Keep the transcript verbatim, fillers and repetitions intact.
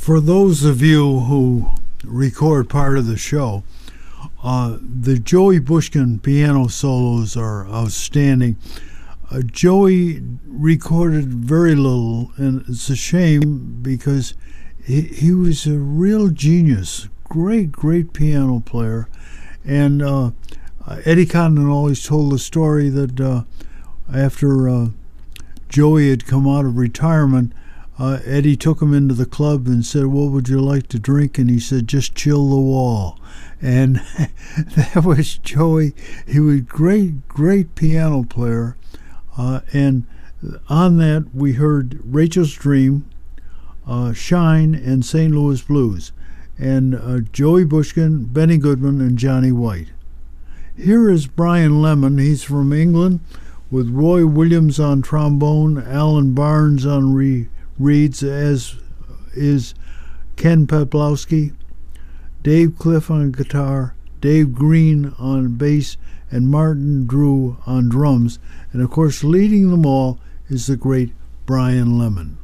For those of you who record part of the show, uh, the Joey Bushkin piano solos are outstanding. Uh, Joey recorded very little, and it's a shame because he, he was a real genius, great, great piano player. And uh, Eddie Condon always told the story that uh, after uh, Joey had come out of retirement, uh, Eddie took him into the club and said, "What would you like to drink?" And he said, "Just chill the wall." And that was Joey. He was a great, great piano player. Uh, and on that, we heard Rachel's Dream, uh, Shine, and Saint Louis Blues. And uh, Joey Bushkin, Benny Goodman, and Johnny White. Here is Brian Lemon. He's from England, with Roy Williams on trombone, Alan Barnes on re- reeds, as is Ken Peplowski, Dave Cliff on guitar, Dave Green on bass, and Martin Drew on drums. And of course, leading them all is the great Brian Lemon.